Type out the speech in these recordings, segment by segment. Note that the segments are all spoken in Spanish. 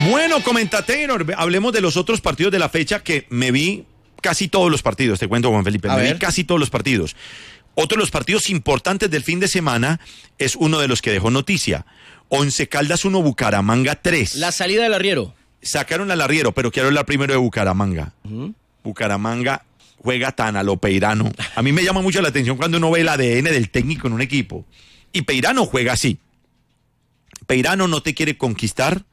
Bueno, comentator, hablemos de los otros partidos de la fecha que me vi casi todos los partidos, te cuento, Juan Felipe, vi casi todos los partidos. Otro de los partidos importantes del fin de semana es uno de los que dejó noticia. Once Caldas 1, Bucaramanga 3. La salida del arriero. Sacaron al arriero, pero quiero hablar primero de Bucaramanga. Bucaramanga juega tan a lo Peirano. A mí me llama mucho la atención cuando uno ve el ADN del técnico en un equipo. Y Peirano juega así. Peirano no te quiere conquistar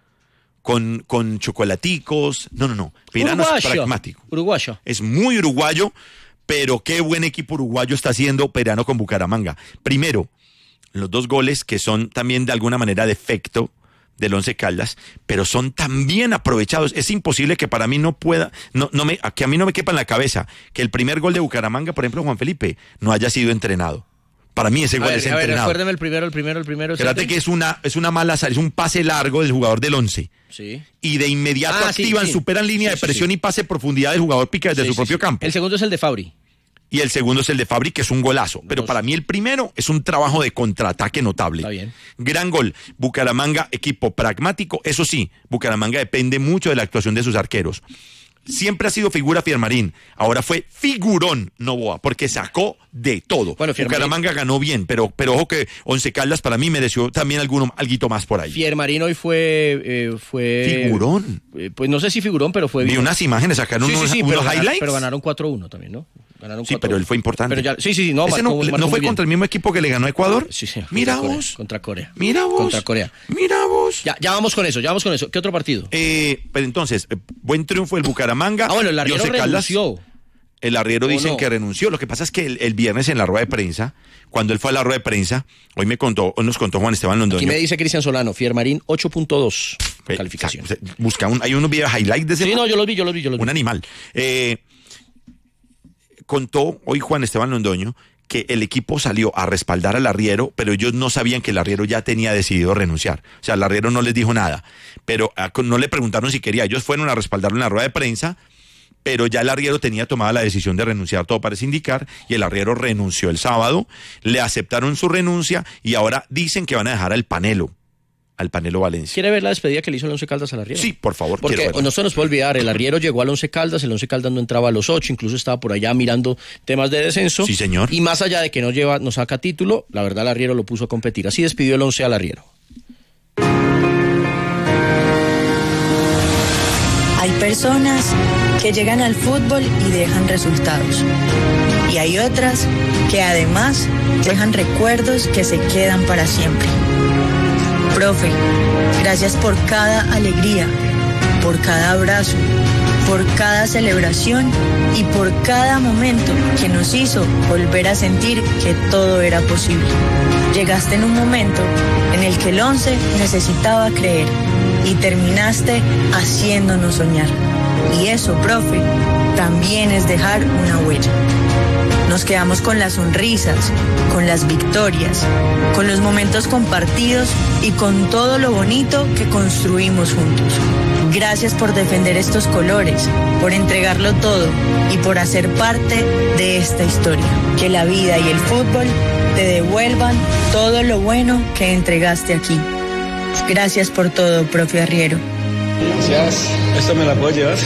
con chocolaticos. No. Peirano es pragmático. Uruguayo. Es muy uruguayo, pero qué buen equipo uruguayo está haciendo Peirano con Bucaramanga. Primero, los 2 goles que son también de alguna manera defecto del Once Caldas, pero son tan bien aprovechados. Es imposible que para mí que a mí no me quepa en la cabeza que el primer gol de Bucaramanga, por ejemplo, Juan Felipe, no haya sido entrenado. Para mí ese gol es entrenado. Recuérdeme el primero. Fíjate que es una mala salida, es un pase largo del jugador del Once. Sí. Y de inmediato activan, superan línea de presión y pase profundidad del jugador pica desde su propio campo. El segundo es el de Fabri. Y el segundo es el de Fabri, que es un golazo. Pero para mí el primero es un trabajo de contraataque notable. Está bien. Gran gol. Bucaramanga, equipo pragmático. Eso sí, Bucaramanga depende mucho de la actuación de sus arqueros. Siempre ha sido figura Fiermarín. Ahora fue figurón Novoa, porque sacó de todo. Bueno, Bucaramanga ganó bien, pero ojo que Once Caldas para mí mereció también alguito más por ahí. Fiermarín hoy fue figurón. Pues no sé si figurón, pero fue bien. Vi unas imágenes, sacaron unos highlights. Pero ganaron 4-1 también, ¿no? Ganaron 4-1. Pero él fue importante. Pero no fue contra el mismo equipo que le ganó a Ecuador. Sí. Mira vos. Contra Corea. Mira vos. Contra Corea. Mira vos. Ya vamos con eso. ¿Qué otro partido? Pero entonces, buen triunfo del Bucaramanga. Bueno, el arriero renunció. El arriero dicen que renunció. Lo que pasa es que el viernes en la rueda de prensa, cuando él fue a la rueda de prensa, hoy nos contó Juan Esteban Londoño. Aquí me dice Cristian Solano, Fiermarín 8.2 calificación. Hay unos videos highlights de ese. Sí, no, yo los vi. Un animal. Contó hoy Juan Esteban Londoño que el equipo salió a respaldar al arriero, pero ellos no sabían que el arriero ya tenía decidido renunciar. O sea, el arriero no les dijo nada, pero no le preguntaron si quería. Ellos fueron a respaldarlo en la rueda de prensa, pero ya el arriero tenía tomada la decisión de renunciar, todo parece indicar, y el arriero renunció el sábado, le aceptaron su renuncia y ahora dicen que van a dejar al Panelo Valencia. ¿Quiere ver la despedida que le hizo el Once Caldas al arriero? Sí, por favor. Porque no se nos puede olvidar, el arriero llegó al Once Caldas, el Once Caldas no entraba a los 8, incluso estaba por allá mirando temas de descenso. Sí, señor. Y más allá de que no saca título, la verdad el arriero lo puso a competir. Así despidió el Once al arriero. Hay personas que llegan al fútbol y dejan resultados. Y hay otras que además dejan recuerdos que se quedan para siempre. Profe, gracias por cada alegría, por cada abrazo, por cada celebración y por cada momento que nos hizo volver a sentir que todo era posible. Llegaste en un momento en el que el Once necesitaba creer y terminaste haciéndonos soñar. Y eso, profe, también es dejar una huella. Nos quedamos con las sonrisas, con las victorias, con los momentos compartidos y con todo lo bonito que construimos juntos. Gracias por defender estos colores, por entregarlo todo y por hacer parte de esta historia. Que la vida y el fútbol te devuelvan todo lo bueno que entregaste aquí. Gracias por todo, profe Arriero. Gracias. ¿Esto me la puedo llevar?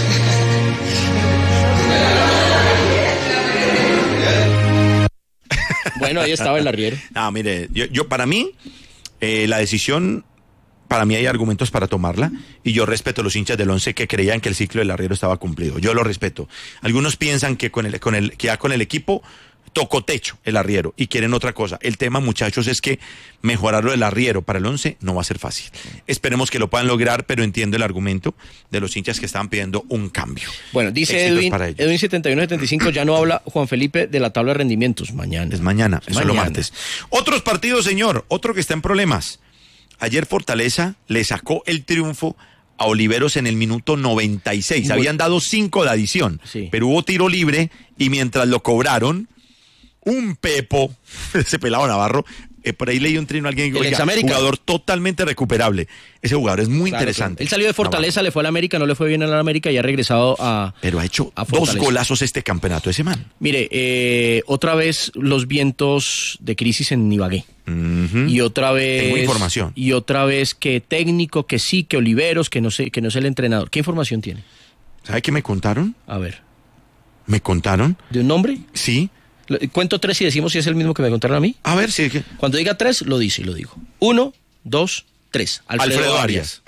Bueno, ahí estaba el arriero. No, mire, yo para mí, la decisión, para mí hay argumentos para tomarla, y yo respeto a los hinchas del Once que creían que el ciclo del arriero estaba cumplido. Yo lo respeto. Algunos piensan que que ya con el equipo tocó techo el arriero y quieren otra cosa. El tema, muchachos, es que mejorarlo del arriero para el Once no va a ser fácil. Esperemos que lo puedan lograr, pero entiendo el argumento de los hinchas que estaban pidiendo un cambio. Bueno, dice Edwin 7175, ya no habla Juan Felipe de la tabla de rendimientos. Mañana. Es mañana, eso es lo martes. Otros partidos, señor, otro que está en problemas. Ayer Fortaleza le sacó el triunfo a Oliveros en el minuto 96. Habían dado 5 de adición, sí, pero hubo tiro libre y mientras lo cobraron, un Pepo, ese pelado Navarro, por ahí leí un trino a alguien que jugador totalmente recuperable. Ese jugador es muy interesante. Él salió de Fortaleza, le fue a la América, no le fue bien a la América y ha regresado a... Pero ha hecho 2 golazos este campeonato ese man. Mire, otra vez los vientos de crisis en Ibagué. Y otra vez... Tengo información. Y otra vez que técnico, que sí, que Oliveros, que no sé, que no es el entrenador. ¿Qué información tiene? ¿Sabe qué me contaron? A ver. ¿Me contaron? ¿De un nombre? Sí. Cuento 3 y decimos si es el mismo que me contaron a mí. A ver si... Cuando diga 3, lo dice y lo digo. 1, 2, 3. Alfredo Arias.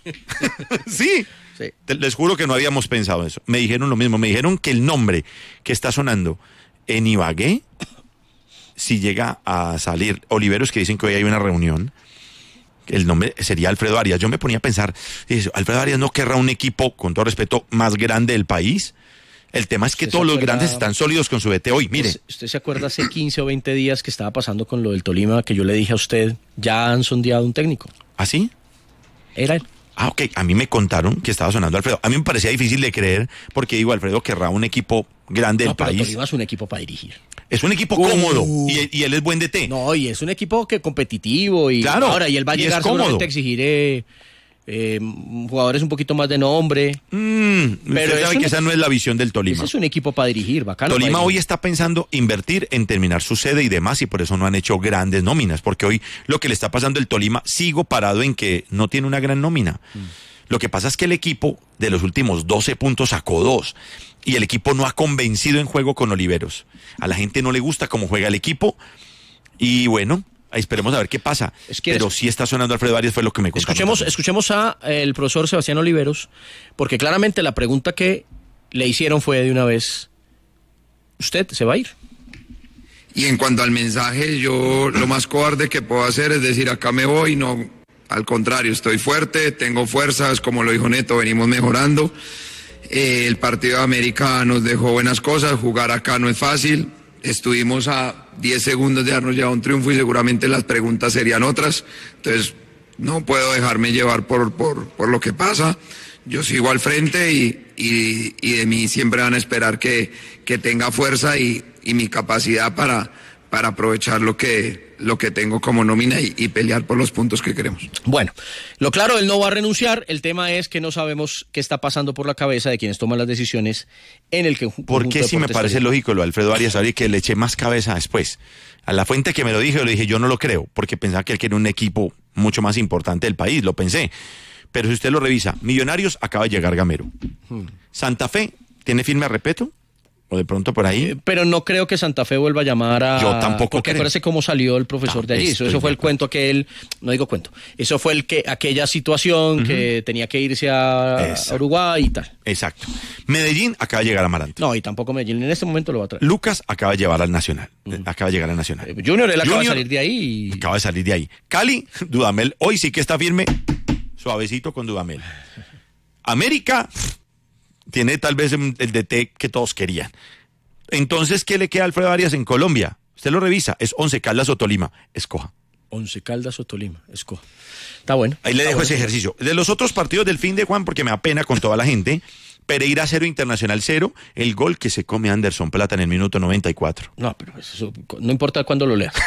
Sí. Les juro que no habíamos pensado eso. Me dijeron lo mismo. Me dijeron que el nombre que está sonando en Ibagué, si llega a salir Oliveros, que dicen que hoy hay una reunión, el nombre sería Alfredo Arias. Yo me ponía a pensar, Alfredo Arias no querrá un equipo, con todo respeto, más grande del país. El tema es que todos los grandes están sólidos con su DT hoy, mire. ¿Usted se acuerda hace 15 o 20 días que estaba pasando con lo del Tolima, que yo le dije a usted, ya han sondeado un técnico? ¿Ah, sí? Era él. Ah, ok. A mí me contaron que estaba sonando Alfredo. A mí me parecía difícil de creer, porque digo, Alfredo querrá un equipo grande del país. Tolima es un equipo para dirigir. Es un equipo cómodo, y él es buen DT. No, y es un equipo que competitivo, y claro, ahora, y él va a llegar seguramente a exigir jugadores un poquito más de nombre. Pero sabe que esa no es la visión del Tolima. Ese es un equipo para dirigir, bacano. Tolima hoy está pensando invertir en terminar su sede y demás, y por eso no han hecho grandes nóminas, porque hoy lo que le está pasando al Tolima, sigo parado en que no tiene una gran nómina. Lo que pasa es que el equipo de los últimos 12 puntos sacó 2, y el equipo no ha convencido en juego con Oliveros. A la gente no le gusta cómo juega el equipo, y bueno, esperemos a ver qué pasa. Pero sí está sonando Alfredo Arias, fue lo que me contaron. Escuchemos a el profesor Sebastián Oliveros, porque claramente la pregunta que le hicieron fue de una vez, ¿usted se va a ir? Y en cuanto al mensaje, yo lo más cobarde que puedo hacer es decir, acá me voy, no, al contrario, estoy fuerte, tengo fuerzas, como lo dijo Neto, venimos mejorando. El partido de América nos dejó buenas cosas, jugar acá no es fácil. Estuvimos a 10 segundos de darnos ya un triunfo y seguramente las preguntas serían otras. Entonces, no puedo dejarme llevar por lo que pasa. Yo sigo al frente y de mí siempre van a esperar que tenga fuerza y mi capacidad para aprovechar lo que tengo como nómina y pelear por los puntos que queremos. Bueno, lo claro, él no va a renunciar. El tema es que no sabemos qué está pasando por la cabeza de quienes toman las decisiones en el que... ¿Por qué sí me parece lógico lo de Alfredo Arias ahora y que le eché más cabeza después? A la fuente que me lo dije, yo le dije, yo no lo creo, porque pensaba que él quería un equipo mucho más importante del país, lo pensé. Pero si usted lo revisa, Millonarios acaba de llegar Gamero. Santa Fe tiene firme a Repeto, o de pronto por ahí. Pero no creo que Santa Fe vuelva a llamar a... Yo tampoco porque creo. acuérdese cómo salió el profesor de allí. Eso fue el cuento que él... No digo cuento. Eso fue aquella situación que tenía que irse a Uruguay y tal. Exacto. Medellín acaba de llegar a Amarante. No, y tampoco Medellín en este momento lo va a traer. Lucas acaba de llevar al Nacional. Acaba de llegar al Nacional. Junior, él acaba de salir de ahí. Acaba de salir de ahí. Cali, Dudamel, hoy sí que está firme. Suavecito con Dudamel. América tiene tal vez el DT que todos querían. Entonces, ¿qué le queda a Alfredo Arias en Colombia? Usted lo revisa, es 11 Caldas o Tolima. Escoja. 11 Caldas o Tolima, escoja. Está bueno. Ahí le dejo ese ejercicio. De los otros partidos del fin de Juan, porque me da pena con toda la gente, Pereira 0, Internacional 0, el gol que se come Anderson Plata en el minuto 94. No, pero eso no importa cuándo lo lea.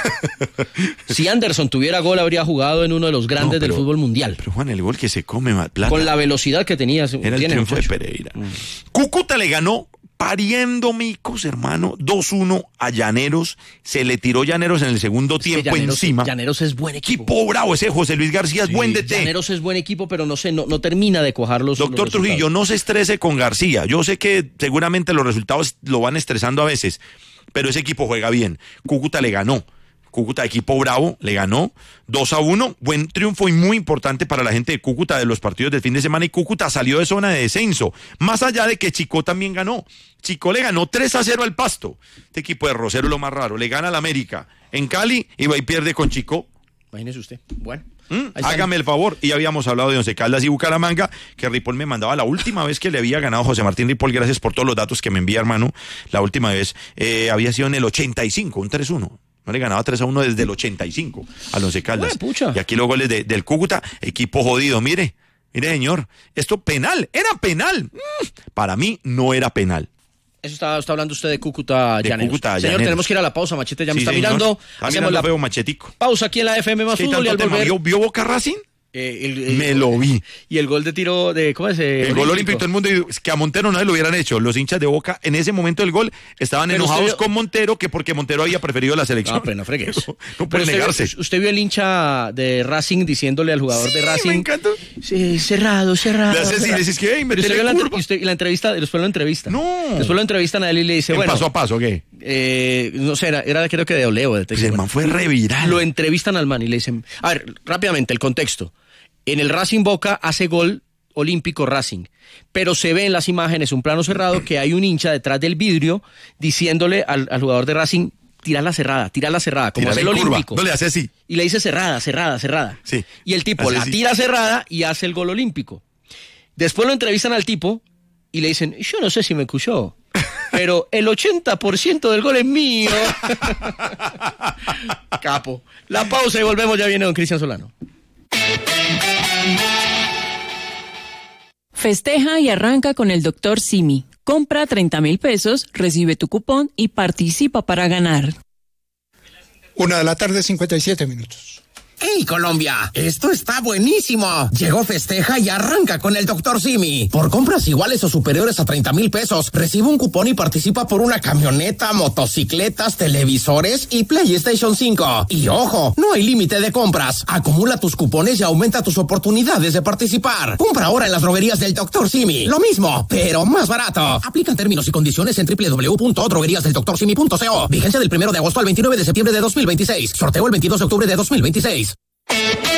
Si Anderson tuviera gol, habría jugado en uno de los grandes del fútbol mundial. Pero Juan, el gol que se come Plata. Con la velocidad que tenía. Era el triunfo de Pereira. Cúcuta le ganó pariendo micos, hermano, 2-1 a Llaneros. Se le tiró Llaneros en el segundo tiempo Llaneros, encima. Llaneros es buen equipo. Equipo bravo ese José Luis García, es buen DT. Llaneros es buen equipo, pero no termina de cuajar los Doctor Trujillo, no se estrese con García. Yo sé que seguramente los resultados lo van estresando a veces, pero ese equipo juega bien. Cúcuta le ganó. Cúcuta, equipo bravo, le ganó 2-1, buen triunfo y muy importante para la gente de Cúcuta de los partidos del fin de semana, y Cúcuta salió de zona de descenso, más allá de que Chicó también ganó. Chicó le ganó 3-0 al Pasto. Este equipo de Rosero, lo más raro, le gana al América en Cali y va y pierde con Chicó. Imagínese usted. Bueno. Hágame el favor, y ya habíamos hablado de Once Caldas y Bucaramanga, que Ripoll me mandaba la última vez que le había ganado José Martín Ripoll, gracias por todos los datos que me envía, hermano. La última vez había sido en el 85, un 3-1. No le ganaba 3-1 desde el 85 al Once Caldas. Y aquí los goles del Cúcuta, equipo jodido. Mire, señor, esto penal, era penal. Para mí no era penal. Eso está hablando usted de Cúcuta De Llaneros. Cúcuta Señor, Llaneros. tenemos que ir a la pausa, Machete ya me Sí, está señor. mirando. Está Hacemos mirando la feo, Machetico. pausa aquí en la FM más ¿Qué fútbol y al tanto tema? volver... ¿Vio Boca Racing? Me lo vi. Y el gol de tiro de, ¿cómo es? El gol olímpico, todo el mundo, que a Montero no se lo hubieran hecho. Los hinchas de Boca, en ese momento del gol, estaban Pero enojados usted- con Montero, que porque Montero había preferido la selección. No, pero no fregues. No puede Pero negarse. Usted vio el hincha de Racing diciéndole al jugador de Racing... me encantó. Sí, cerrado. Le hace así, le dices que, hey, Pero usted métele vio curva. y la entrevista, después lo entrevista. No. Después lo entrevistan a él y le dice, ¿En bueno... paso a paso, qué? No sé, era creo que de Oleo. De Pues el man fue reviral. Lo entrevistan al man y le dicen... A ver, rápidamente, el contexto. En el Racing Boca hace gol olímpico Racing, pero se ve en las imágenes, un plano cerrado, que hay un hincha detrás del vidrio diciéndole al jugador de Racing, tira la cerrada, como hace el olímpico. No le hace así. Y le dice cerrada. Sí. Y el tipo Hace la así. tira cerrada y hace el gol olímpico. Después lo entrevistan al tipo y le dicen, yo no sé si me escuchó, pero el 80% del gol es mío. Capo. La pausa y volvemos, ya viene don Cristian Solano. Festeja y arranca con el Dr. Simi. Compra 30,000 pesos, recibe tu cupón y participa para ganar. 1:57 p.m. ¡Hey, Colombia! ¡Esto está buenísimo! Llegó Festeja y arranca con el Dr. Simi. Por compras iguales o superiores a 30,000 pesos, recibe un cupón y participa por una camioneta, motocicletas, televisores y PlayStation 5. Y ojo, no hay límite de compras. Acumula tus cupones y aumenta tus oportunidades de participar. Compra ahora en las droguerías del Dr. Simi. Lo mismo, pero más barato. Aplican términos y condiciones en www.drogueriasdeldoctorsimi.co. Vigencia del 1 de agosto al 29 de septiembre de 2026. Sorteo el 22 de octubre de 2026.